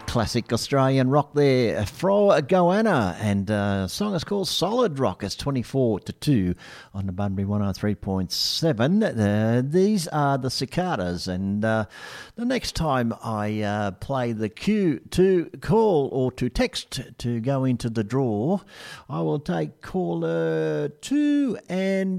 Classic Australian rock there, Fro Goanna, and song is called Solid Rock. It's 24 to 2 on the Bunbury 103.7. These are the Cicadas, and the next time I play the cue to call or to text to go into the draw, I will take caller 2 and